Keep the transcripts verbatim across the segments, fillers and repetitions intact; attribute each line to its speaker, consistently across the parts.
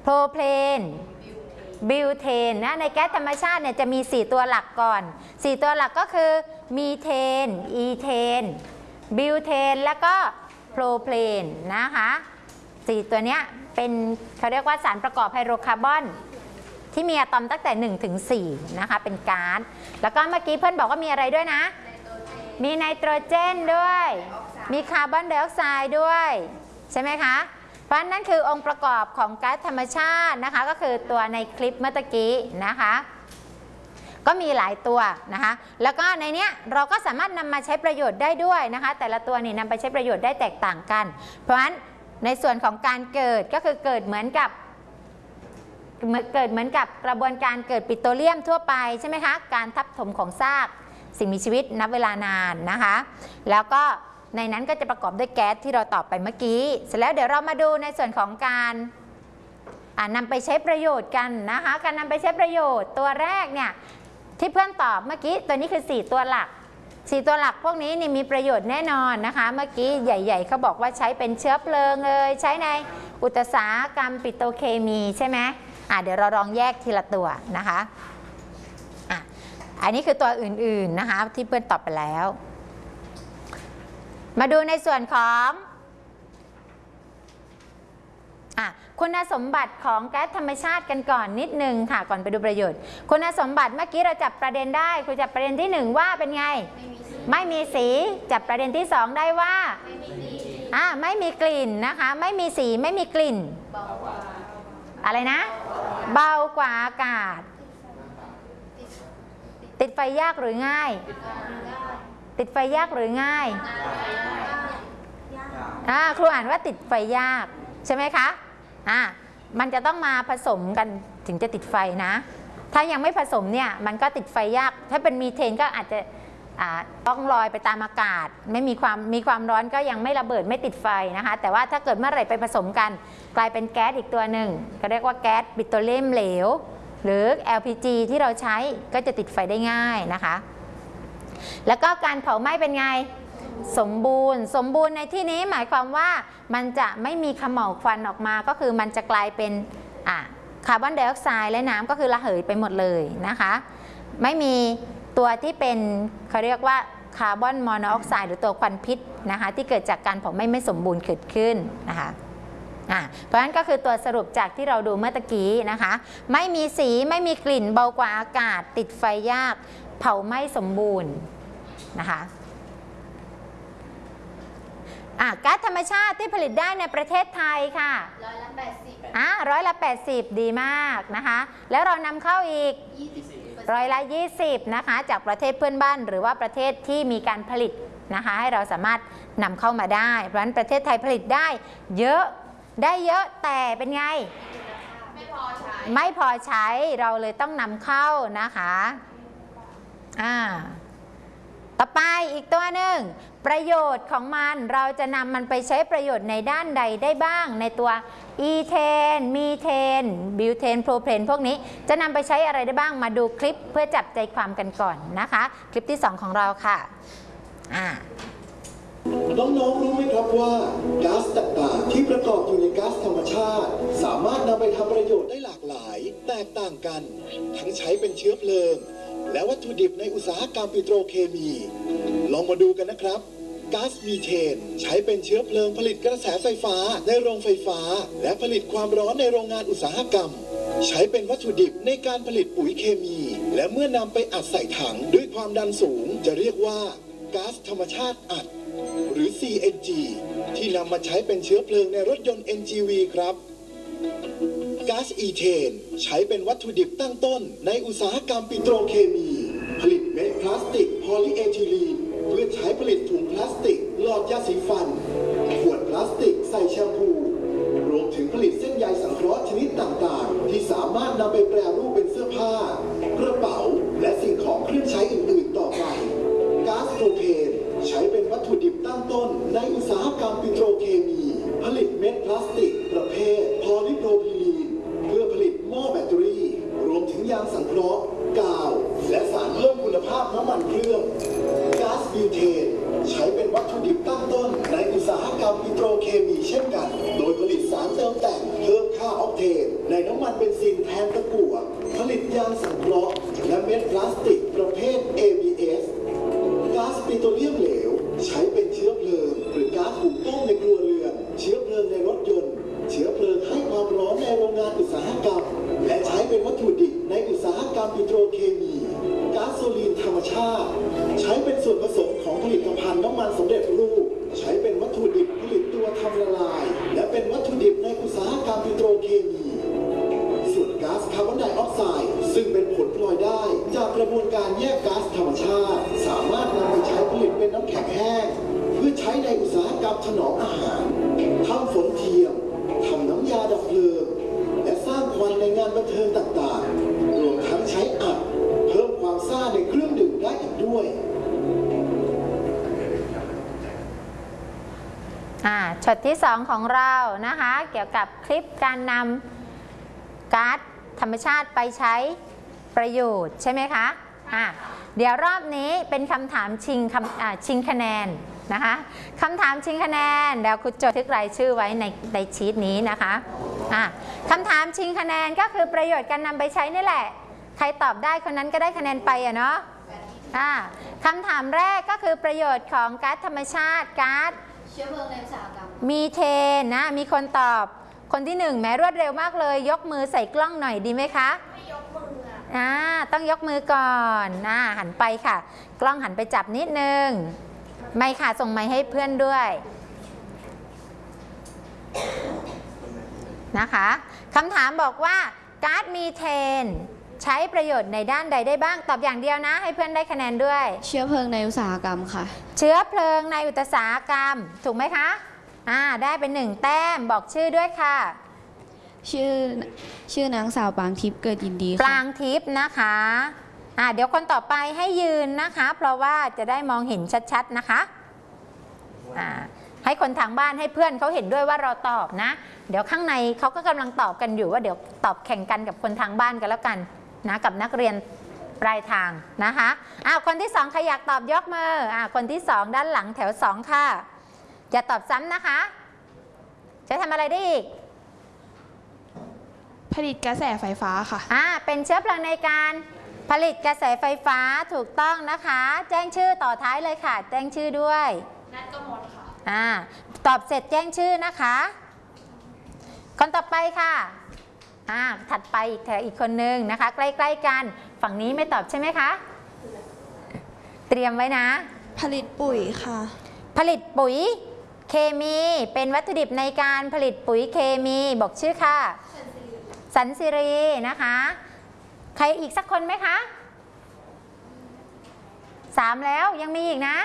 Speaker 1: โพรเพลนบิวเทนนะในแก๊สธรรมชาติเนี่ยจะมีสี่ตัวหลักก่อนสี่ตัวหลักก็คือมีเทนอีเทนบิวเทนแล้วก็โพรเพลนนะคะสี่ตัวเนี้ยเป็นเขาเรียกว่าสารประกอบไฮโดรคาร์บอนที่มีอะตอมตั้งแต่หนึ่งถึงสี่นะคะเป็นก๊าซแล้วก็เมื่อกี้เพื่อนบอกว่ามีอะไรด้วยนะมีไนโตรเจนด้วยมีคาร์บอนไดออกไซด์ด้วยใช่ไหมคะเพราะนั่นคือองค์ประกอบของก๊าซธรรมชาตินะคะก็คือตัวในคลิปเมื่อกี้นะคะก็มีหลายตัวนะคะแล้วก็ในเนี้ยเราก็สามารถนำมาใช้ประโยชน์ได้ด้วยนะคะแต่ละตัวนี่นำไปใช้ประโยชน์ได้แตกต่างกันเพราะฉะนั้นในส่วนของการเกิดก็คือเกิดเหมือนกับเกิดเหมือนกับกระบวนการเกิดปิโตรเลียมทั่วไปใช่ไหมคะการทับถมของซากสิ่งมีชีวิตนับเวลานานนะคะแล้วก็ในนั้นก็จะประกอบด้วยแก๊สที่เราตอบไปเมื่อกี้เสร็จแล้วเดี๋ยวเรามาดูในส่วนของการนำไปใช้ประโยชน์กันนะคะการนำไปใช้ประโยชน์ตัวแรกเนี่ยที่เพื่อนตอบเมื่อกี้ตัวนี้คือสี่ตัวหลักสี่ตัวหลักพวกนี้นี่มีประโยชน์แน่นอนนะคะเมื่อกี้ใหญ่ๆเขาบอกว่าใช้เป็นเชื้อเพลิงเลยใช้ในอุตสาหกรรมปิโตรเคมีใช่ไหมอ่ะเดี๋ยวเราลองแยกทีละตัวนะคะอ่ะอันนี้คือตัวอื่นๆนะคะที่เพื่อนตอบไปแล้วมาดูในส่วนของอ่ะคุณสมบัติของแก๊สธรรมชาติกันก่อนนิดนึงค่ะก่อนไปดูประโยชน์คุณสมบัติเมื่อกี้เราจับประเด็นได้ครูจับประเด็นที่หนึ่งว่าเป็นไงไม่มีสีจับประเด็นที่สองได้ว่าอ่ะไม่มีกลิ่นนะคะไม่มีสีไม่มีกลิ่นอะไรนะเบากว่าอากาศติดไฟยากหรือง่ายติดไฟยากหรือง่ายอ่าครูอ่านว่าติดไฟยากใช่ไหมคะอ่ามันจะต้องมาผสมกันถึงจะติดไฟนะถ้ายังไม่ผสมเนี่ยมันก็ติดไฟยากถ้าเป็นมีเทนก็อาจจะต้องลอยไปตามอากาศไม่มีความมีความร้อนก็ยังไม่ระเบิดไม่ติดไฟนะคะแต่ว่าถ้าเกิดเมื่อไหร่ไปผสมกันกลายเป็นแก๊สอีกตัวหนึ่งก็เรียกว่าแก๊สปิโตรเลียมเหลวหรือ แอล พี จี ที่เราใช้ก็จะติดไฟได้ง่ายนะคะแล้วก็การเผาไหม้เป็นไงสมบูรณ์สมบูรณ์ในที่นี้หมายความว่ามันจะไม่มีเขม่าวควันออกมาก็คือมันจะกลายเป็นอ่ะคาร์บอนไดออกไซด์และน้ำก็คือระเหยไปหมดเลยนะคะไม่มีตัวที่เป็นเขาเรียกว่าคาร์บอนมอนอกไซด์หรือตัวควันพิษนะคะที่เกิดจากการเผาไหม้ไม่สมบูรณ์เกิดขึ้นนะคะอ่ะเพราะฉะนั้นก็คือตัวสรุปจากที่เราดูเมื่อตะกี้นะคะไม่มีสีไม่มีกลิ่นเบากว่าอากาศติดไฟยากเผาไหม้สมบูรณ์นะคะอ่ะก๊าซธรรมชาติที่ผลิตได้ในประเทศไทยค่ะร้อยละแปดสิบอ่ะร้อยละแปดสิบดีมากนะคะแล้วเรานำเข้าอีกร้อยละยี่สิบนะคะจากประเทศเพื่อนบ้านหรือว่าประเทศที่มีการผลิตนะคะให้เราสามารถนำเข้ามาได้เพราะฉะนั้นประเทศไทยผลิตได้เยอะได้เยอะแต่เป็นไงไม่พอใช้ไม่พอใช้เราเลยต้องนำเข้านะคะอ่าต่อไปอีกตัวหนึ่งประโยชน์ของมันเราจะนำมันไปใช้ประโยชน์ในด้านใดได้บ้างในตัวอีเทนมีเทนบิวเทนโพรเพลนพวกนี้จะนำไปใช้อะไรได้บ้างมาดูคลิปเพื่อจับใจความกันก่อนนะคะคลิปที่สองของเราค่ะอ่า
Speaker 2: น้องๆรู้ไหมครับว่าก๊าซต่างๆที่ประกอบอยู่ในก๊าซธรรมชาติสามารถนำไปทำประโยชน์ได้หลากหลายแตกต่างกันทั้งใช้เป็นเชื้อเพลิงและวัตถุดิบในอุตสาหกรรมปิโตรเคมีลองมาดูกันนะครับก๊าซมีเทนใช้เป็นเชื้อเพลิงผลิตกระแสไฟฟ้าในโรงไฟฟ้าและผลิตความร้อนในโรงงานอุตสาหกรรมใช้เป็นวัตถุดิบในการผลิตปุ๋ยเคมีและเมื่อนำไปอัดใส่ถังด้วยความดันสูงจะเรียกว่าก๊าซธรรมชาติอัดหรือ ซี เอ็น จี ที่นำมาใช้เป็นเชื้อเพลิงในรถยนต์ เอ็น จี วี ครับก๊าซอีเทนใช้เป็นวัตถุดิบตั้งต้นในอุตสาหกรรมปิโตรเคมีผลิตเม็ดพลาสติกพอลีเอทิลีนเพื่อใช้ผลิตถุงพลาสติกหลอดยาสีฟันขวดพลาสติกใส่แชมพูรวมถึงผลิตเส้นใยสังเคราะห์ชนิดต่างๆที่สามารถนำไปแปรรูปเป็นเสื้อผ้ากระเป๋าและสิ่งของเครื่องใช้อื่นๆต่อไปก๊าซโพรเพนใช้เป็นวัตถุดิบตั้งต้นในอุตสาหกรรมปิโตรเคมีผลิตเม็ดพลาสติกประเภทพอลิโพรพิลีนเพื่อผลิตหม้อแบตเตอรี่รวมถึงยางสังเคราะห์กาวและสารเพิ่มคุณภาพน้ำมันเครื่องก๊าซบิวเทนใช้เป็นวัตถุดิบตั้งต้นในอุตสาหกรรมปิโตรเคมีเช่นกันโดยนตะกั่วผลิตยางสังเคราะห์และเม็ดพลาสติกประเภท เอ บี เอส ก๊าซปิโตรเลียมเหลวใช้เป็นเชื้อเพลิงหรือก๊าซหุงต้มในครัวเรือนเชื้อเพลิงในรถยนต์เชื้อเพลิงให้ความร้อนในโรงงานอุตสาหกรรมและใช้เป็นวัตถุดิบในอุตสาหกรรมปิโตรเคมีก๊าซโซลีนธรรมชาติใช้เป็นส่วนผสมของผลิตภัณฑ์น้ำมันสำเร็จรูปใช้เป็นวัตถุดิบผลิตตัวทำละลายและเป็นวัตถุดิบในอุตสาหกรรมปิโตรเคมีส่วนก๊าซคาร์บอนไดออกไซด์ซึ่งเป็นผลพลอยได้จากกระบวนการแยกก๊าซธรรมชาติสามารถนำไปใช้ผลิตเป็นน้ำแข็งแห้งเพื่อใช้ในอุตสาหกรรมถนอมอาหารทำฝนเทียมทำน้ำยาดับเพลิงและสร้างควันในงานบันเทิงต่างๆรวมทั้งใช้อัดเพิ่มความซ่าในเครื่องดื่มได้อีกด้วย
Speaker 1: อ่าช็อตที่สองของเรานะคะเกี่ยวกับคลิปการนำก๊าซธรรมชาติไปใช้ประโยชน์ใช่ไหมคะอ่าเดี๋ยวรอบนี้เป็นคำถามชิงคำอ่าชิงคะแนนนะคะคำถามชิงคะแนนเดี๋ยวคุณจดทึกรายชื่อไว้ในในชีตนี้นะคะอ่าคำถามชิงคะแนนก็คือประโยชน์การนำไปใช้นี่แหละใครตอบได้คนนั้นก็ได้คะแนนไปอะเนาะอ่าคำถามแรกก็คือประโยชน์ของก๊าซธรรมชาติก๊าซ
Speaker 3: เชื้อเพลิงในอุตสาหกรรม
Speaker 1: มีเทนนะมีคนตอบคนที่หนึ่งแม้รวดเร็วมากเลยยกมือใส่กล้องหน่อยดีไหมคะ
Speaker 3: ไม่ยกมือ
Speaker 1: อ่าต้องยกมือก่อนนะหันไปค่ะกล้องหันไปจับนิดนึงไม่ค่ะส่งไมค์ให้เพื่อนด้วยนะคะคำถามบอกว่าก๊าซมีเทนใช้ประโยชน์ในด้านใดได้บ้างตอบอย่างเดียวนะให้เพื่อนได้คะแนนด้วย
Speaker 3: เชื้อเพลิงในอุตสาหกรรมค่ะ
Speaker 1: เชื้อเพลิงในอุตสาหกรรมถูกไหมคะอ่าได้เป็นหนึ่งแต้มบอกชื่อด้วยค่ะ
Speaker 3: ชื่อชื่อนางสาวปางทิพย์เกิดยินดี
Speaker 1: ปางทิพย์นะคะอ่าเดี๋ยวคนต่อไปให้ยืนนะคะเพราะว่าจะได้มองเห็นชัดๆนะคะอ่าให้คนทางบ้านให้เพื่อนเขาเห็นด้วยว่าเราตอบนะเดี๋ยวข้างในเขาก็กำลังตอบกันอยู่ว่าเดี๋ยวตอบแข่งกันกับคนทางบ้านกันแล้วกันนะกับนักเรียนปลายทางนะคะอ้าวคนที่สองใครอยากตอบยกมืออ่าคนที่สองด้านหลังแถวสองค่ะอย่าตอบซ้ำนะคะจะทำอะไรได้อีก
Speaker 3: ผลิตกระแสไฟฟ้าค่ะ
Speaker 1: อ่าเป็นเชื้อเพลิงในการผลิตกระแสไฟฟ้าถูกต้องนะคะแจ้งชื่อต่อท้ายเลยค่ะแจ้งชื่อด้วย
Speaker 3: นัทกมลค่ะ
Speaker 1: อ่าตอบเสร็จแจ้งชื่อนะคะคนต่อไปค่ะอ่าถัดไปอีกแถวอีกคนนึงนะคะใกล้ๆกันฝั่งนี้ไม่ตอบใช่ไหมคะเตรียมไว้นะ
Speaker 3: ผลิตปุ๋ยค่ะ
Speaker 1: ผลิตปุ๋ยเคมีเป็นวัตถุดิบในการผลิตปุ๋ยเคมีบอกชื่อค่ะสันสิรีนะคะใครอีกสักคนไหมคะสามแล้วยังมีอีกนะ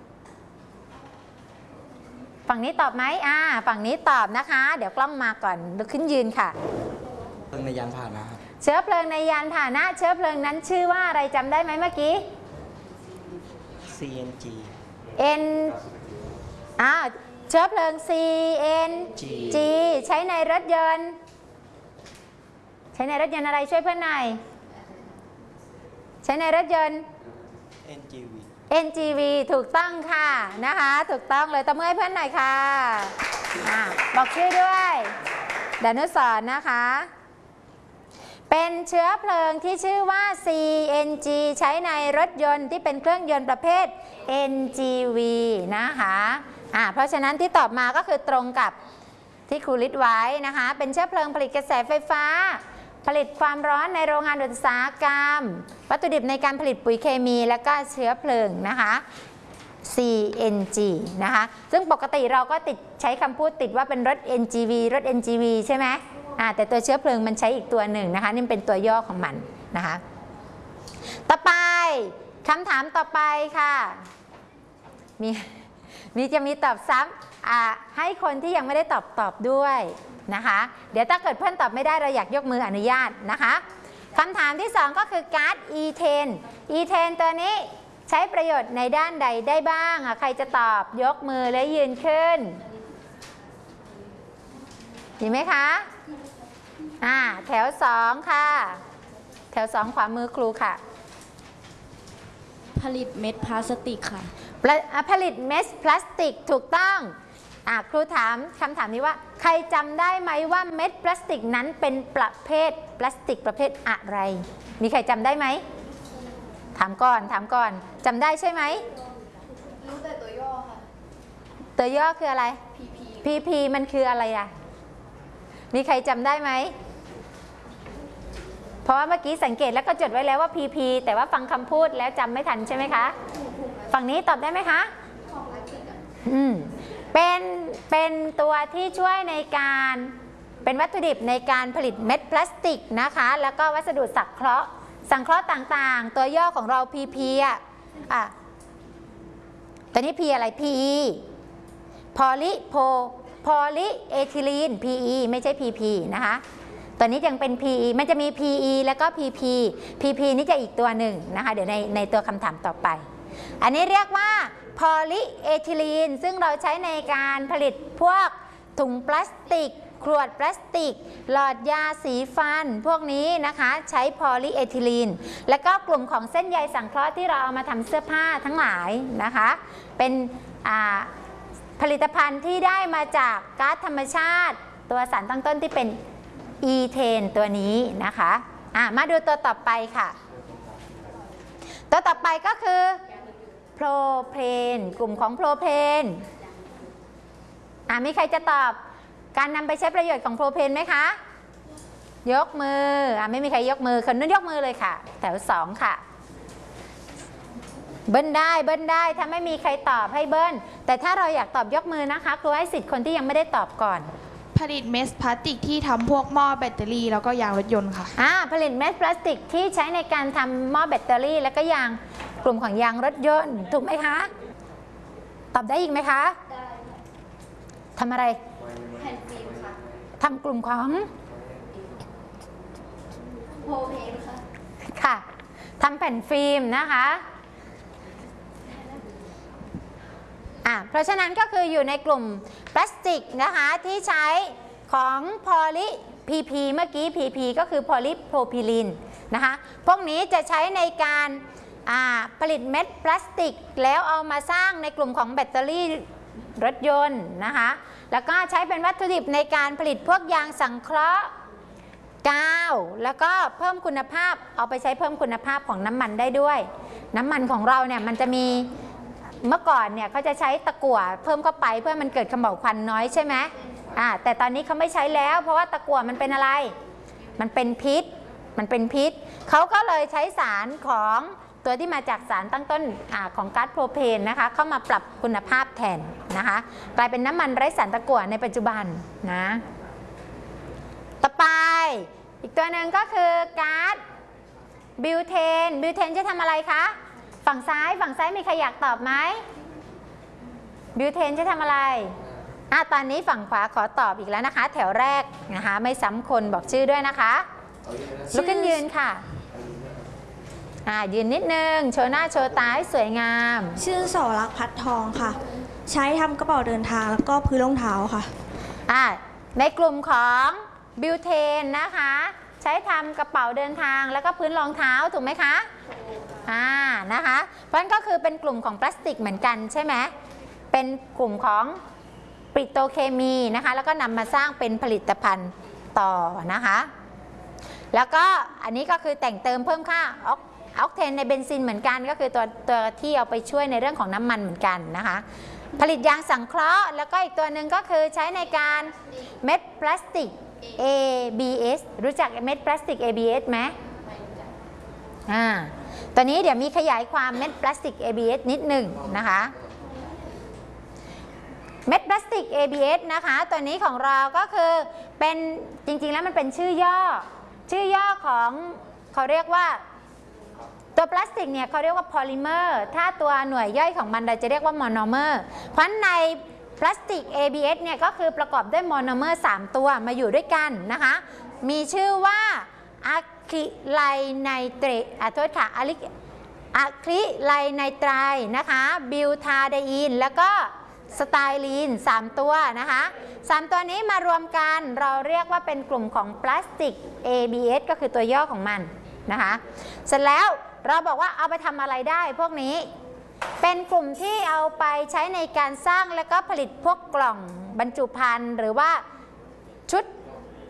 Speaker 1: ฝั่งนี้ตอบไหมอ่าฝั่งนี้ตอบนะคะเดี๋ยวกล้องมาก่อนลุกขึ้นยืนค่ะ
Speaker 4: เพลิงในยานพาหนะ
Speaker 1: เชื้อเพลิงในยานพาหนะเชื้อเพลิงนั้นชื่อว่าอะไรจำได้ไหมเมื่อกี้
Speaker 4: ซี เอ็น จี
Speaker 1: N อ่าเชื้อเพลิง ซี เอ็น จี ใช้ในรถยนต์ใช้ในรถยนต์อะไรช่วยเพื่อนหน่อยใช้ในรถยนต์
Speaker 4: เอ็น จี วี
Speaker 1: เอ็น จี วี ถูกต้องค่ะนะคะถูกต้องเลยตบมือให้เพื่อนหน่อยค่ะอ่าบอกชื่อด้วยดานุสรณ์นะคะเป็นเชื้อเพลิงที่ชื่อว่า ซี เอ็น จี ใช้ในรถยนต์ที่เป็นเครื่องยนต์ประเภท เอ็น จี วี นะคะอ่าเพราะฉะนั้นที่ตอบมาก็คือตรงกับที่ครูลิสต์ไว้นะคะเป็นเชื้อเพลิงผลิตกระแสไฟฟ้าผลิตความร้อนในโรงงานอุตสาหกรรมวัตถุดิบในการผลิตปุ๋ยเคมีและก็เชื้อเพลิงนะคะ ซี เอ็น จี นะคะซึ่งปกติเราก็ติดใช้คำพูดติดว่าเป็นรถ เอ็น จี วี รถ เอ็น จี วี ใช่ไหมอ่าแต่ตัวเชื้อเพลิงมันใช้อีกตัวหนึ่งนะคะนี่เป็นตัวย่อของมันนะคะต่อไปคำถามต่อไปค่ะมีมีจะมีตอบซ้ำอ่าให้คนที่ยังไม่ได้ตอบตอบด้วยนะคะเดี๋ยวถ้าเกิดเพื่อนตอบไม่ได้เราอยากยกมืออนุญาตนะคะคำถามที่สองก็คือก๊าซอีเทนอีเทนตัวนี้ใช้ประโยชน์ในด้านใดได้บ้างอ่ะใครจะตอบยกมือและยืนขึ้นเห็นไหมคะอ่าแถวสองค่ะแถวสองขวามือครูค่ะ
Speaker 3: ผลิตเม็ดพลาสติกค่ะ
Speaker 1: ผลิตเม็ดพลาสติกถูกต้องอ่ะครูถามคำถามนี้ว่าใครจำได้ไหมว่าเม็ดพลาสติกนั้นเป็นประเภทพลาสติกประเภทอะไรมีใครจำได้ไหมถามก่อนถามก่อนจำได้ใช่ไหมรู้แต่ตัวย่อค่ะตัวย่อคืออะไร พี พี พี พี มันคืออะไรอะมีใครจำได้ไหมเพราะว่าเมื่อกี้สังเกตแล้วก็จดไว้แล้วว่า พี พี แต่ว่าฟังคำพูดแล้วจำไม่ทันใช่ไหมคะฝั่งนี้ตอบได้ไหมคะอืมเป็นเป็นตัวที่ช่วยในการเป็นวัตถุดิบในการผลิตเม็ดพลาสติกนะคะแล้วก็วัสดุสังเคราะห์สังเคราะห์ต่างๆตัวย่อของเรา พี พี อ่ะอ่ะตอนนี้ P อะไร พี อี พอลิโพพอลิเอทิลีน พี อี ไม่ใช่ พี พี นะคะตอนนี้ยังเป็น พี อี มันจะมี พี อี แล้วก็ พี พี พี พี นี่จะอีกตัวหนึ่งนะคะเดี๋ยวในในตัวคำถามต่อไปอันนี้เรียกว่าพอลิเอทิลีนซึ่งเราใช้ในการผลิตพวกถุงพลาสติกขวดพลาสติกหลอดยาสีฟันพวกนี้นะคะใช้พอลิเอทิลีนแล้วก็กลุ่มของเส้นใยสังเคราะห์ที่เราเอามาทำเสื้อผ้าทั้งหลายนะคะเป็นผลิตภัณฑ์ที่ได้มาจากก๊าซธรรมชาติตัวสารตั้งต้นที่เป็นอีเทนตัวนี้นะคะะมาดูตัวต่อไปค่ะตัวต่อไปก็คือโพรเพนกลุ่มของโพรเพนอ่ะมีใครจะตอบการนำไปใช้ประโยชน์ของโพรเพนไหมคะยกมืออ่ะไม่มีใครยกมือคนนู้นยกมือเลยค่ะแถวสองค่ะเบิ้ลได้เบิ้ลได้ถ้าไม่มีใครตอบให้เบิ้ลแต่ถ้าเราอยากตอบยกมือนะคะครูให้สิทธิ์คนที่ยังไม่ได้ตอบก่อน
Speaker 3: ผลิตเม็ดพลาสติกที่ทำพวกหม้อแบตเตอรี่แล้วก็ยางรถยนต์ค่ะ
Speaker 1: อ่าผลิตเม็ดพลาสติกที่ใช้ในการทำหม้อแบตเตอรี่แล้วก็ยางกลุ่มของยางรถยนต์ถูกไหมคะตอบได้อีกไหมคะได้ทำอะไรแผ่นฟิล์มค่ะทำกลุ่มของโพเพนค่ะค่ะทำแผ่นฟิล์มนะคะอ่ะเพราะฉะนั้นก็คืออยู่ในกลุ่มพลาสติกนะคะที่ใช้ของพอลิ พี พี เมื่อกี้ พี พี ก็คือพอลิโพรพิลีนนะคะพวกนี้จะใช้ในการผลิตเม็ดพลาสติกแล้วเอามาสร้างในกลุ่มของแบตเตอรี่รถยนต์นะคะแล้วก็ใช้เป็นวัตถุดิบในการผลิตพวกยางสังเคราะห์กาวแล้วก็เพิ่มคุณภาพเอาไปใช้เพิ่มคุณภาพของน้ำมันได้ด้วยน้ำมันของเราเนี่ยมันจะมีเมื่อก่อนเนี่ยเขาจะใช้ตะกั่วเพิ่มเข้าไปเพื่อมันเกิดเขม่าวควันน้อยใช่ไหมอ่าแต่ตอนนี้เขาไม่ใช้แล้วเพราะว่าตะกั่วมันเป็นอะไรมันเป็นพิษมันเป็นพิษเขาก็เลยใช้สารของตัวที่มาจากสารตั้งต้นอของก๊าซโพรเพนนะคะเข้ามาปรับคุณภาพแทนนะคะกลายเป็นน้ำมันไร้สารตะกั่วในปัจจุบันนะต่อไปอีกตัวหนึ่งก็คือก๊าซบิวเทนบิวเทนจะทำอะไรคะฝั่งซ้ายฝั่งซ้ายมีใครอยากตอบไหมบิวเทนจะทำอะไรอ่ะตอนนี้ฝั่งขวาขอตอบอีกแล้วนะคะแถวแรกนะคะไม่ซ้ำคนบอกชื่อด้วยนะคะลุกขึ้นยืนค่ะอ่ายืนนิดนึงโชว์หน้าโชว์ตาให้สวยงาม
Speaker 3: ชื่อโสรักษ์พัดทองค่ะใช้ทำกระเป๋าเดินทางแล้วก็พื้นรองเท้าค่ะ
Speaker 1: อ่าในกลุ่มของบิวเทนนะคะใช้ทำกระเป๋าเดินทางแล้วก็พื้นรองเท้าถูกไหมคะอ่านะคะเพราะฉะนั้นก็คือเป็นกลุ่มของพลาสติกเหมือนกันใช่ไหมเป็นกลุ่มของปิโตรเคมีนะคะแล้วก็นำมาสร้างเป็นผลิตภัณฑ์ต่อนะคะแล้วก็อันนี้ก็คือแต่งเติมเพิ่มค่าออกออกเทนในเบนซินเหมือนกันก็คือตัวตัวที่เอาไปช่วยในเรื่องของน้ำมันเหมือนกันนะคะผลิตยางสังเคราะห์แล้วก็อีกตัวหนึ่งก็คือใช้ในการเม็ดพลาสติก เอ บี เอส รู้จักเม็ดพลาสติก เอ บี เอส ไหมอ่าตัวนี้เดี๋ยวมีขยายความเม็ดพลาสติก เอ บี เอส นิดหนึ่งนะคะเม็ดพลาสติก เอ บี เอส นะคะตัวนี้ของเราก็คือเป็นจริงๆแล้วมันเป็นชื่อย่อชื่อย่อของเขาเรียกว่าตัวพลาสติกเนี่ยเขาเรียกว่าพอลิเมอร์ถ้าตัวหน่วยย่อยของมันเราจะเรียกว่ามอนอเมอร์เพราะในพลาสติก เอ บี เอส เนี่ยก็คือประกอบด้วยมอนอเมอร์สามตัวมาอยู่ด้วยกันนะคะมีชื่อว่าอะคริไลไนเตรตอ่ะโทษค่ะอะคริไลไนไตรนะคะบิวทาไดอีนแล้วก็สไตลีนสามตัวนะคะสามตัวนี้มารวมกันเราเรียกว่าเป็นกลุ่มของพลาสติก เอ บี เอส ก็คือตัวย่อของมันนะคะเสร็จแล้วเราบอกว่าเอาไปทำอะไรได้พวกนี้เป็นกลุ่มที่เอาไปใช้ในการสร้างและก็ผลิตพวกกล่องบรรจุภัณฑ์หรือว่าชุด